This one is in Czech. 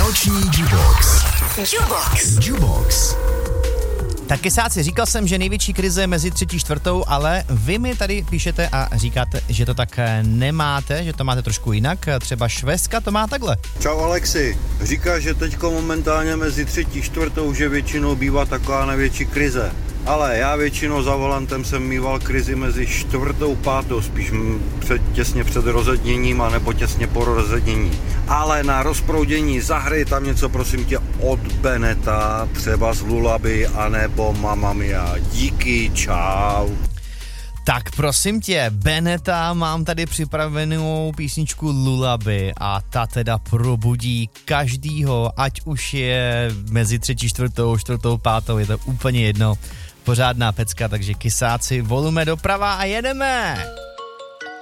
Noční Jubox. Jubox. Tak kesáci, říkal jsem, že největší krize je mezi 3. a 4., ale vy mi tady píšete a říkáte, že to tak nemáte, že to máte trošku jinak. Třeba Švédska to má takhle. Čau Alexi, říká, že teďko momentálně mezi 3. a 4. že většinou bývá taková největší krize. Ale já většinou za volantem jsem mýval krizi mezi 4. a 5., spíš těsně před rozedněním a nebo těsně po rozednění. Ale na rozproudění zahry tam něco prosím tě od Beneta, třeba z Lullaby anebo Mamma Mia. Díky, čau. Tak prosím tě, Beneta, mám tady připravenou písničku Lullaby a ta teda probudí každýho, ať už je mezi 3., 4., 5., je to úplně jedno. Pořádná pecka, takže kysáci, volume doprava a jedeme!